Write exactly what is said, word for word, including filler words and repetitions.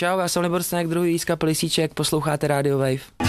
Čau, já jsem Libor Staněk, druhý z kapely Síček, posloucháte Radio Wave.